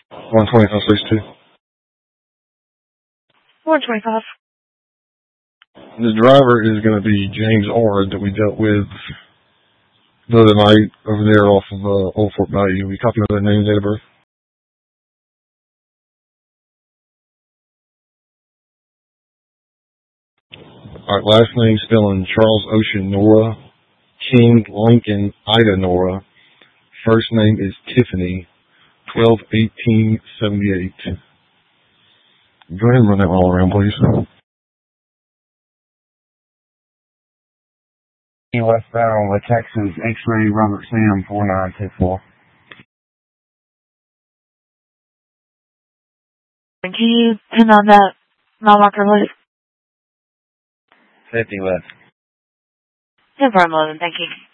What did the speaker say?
12562. 125. The driver is going to be James Ord that we dealt with the other night over there off of Old Fort Bayou. We copy of their name and date of birth. Alright, last name spelling Charles Ocean Nora, King Lincoln Ida Nora. First name is Tiffany, 12/18/78. Go ahead and run that one all around, please. Westbound with Texas X-ray Robert Sam 4924. Can you pin on that mile marker list? 50 left. 10 for 11, thank you.